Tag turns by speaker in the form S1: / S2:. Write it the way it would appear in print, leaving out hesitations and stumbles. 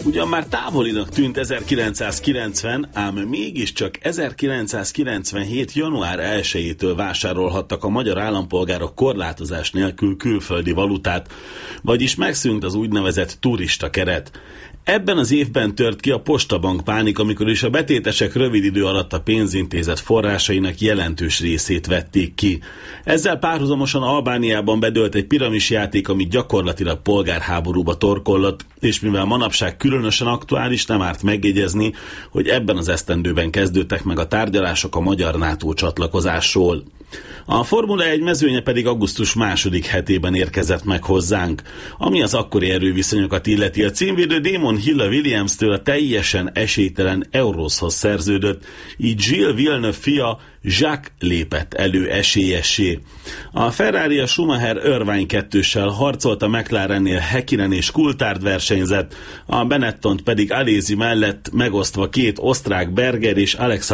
S1: Ugyan már távolinak tűnt 1990, ám mégiscsak 1997. január 1-től vásárolhattak a magyar állampolgárok korlátozás nélkül külföldi valutát, vagyis megszűnt az úgynevezett turista keret. Ebben az évben tört ki a postabank pánik, amikor is a betétesek rövid idő alatt a pénzintézet forrásainak jelentős részét vették ki. Ezzel párhuzamosan Albániában bedőlt egy piramisjáték, ami gyakorlatilag polgárháborúba torkollott, és mivel manapság különösen aktuális, nem árt megjegyezni, hogy ebben az esztendőben kezdődtek meg a tárgyalások a magyar NATO csatlakozásról. A Formula 1 mezőnye pedig augusztus második hetében érkezett meg hozzánk. Ami az akkori erőviszonyokat illeti, a címvédő Damon Hill a Williams-től a teljesen esélytelen Euroshoz szerződött, így Gilles Villeneuve fia Jacques lépett elő esélyessé. A Ferrari a Schumacher-Irvine kettőssel harcolt, a McLarennél Häkkinen és Coulthard versenyzett, a Benettont pedig Alesi mellett megosztva két osztrák Berger és Alexander